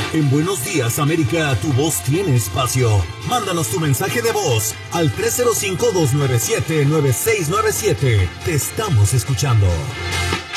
En Buenos Días, América, tu voz tiene espacio. Mándanos tu mensaje de voz al 305-297-9697. Te estamos escuchando.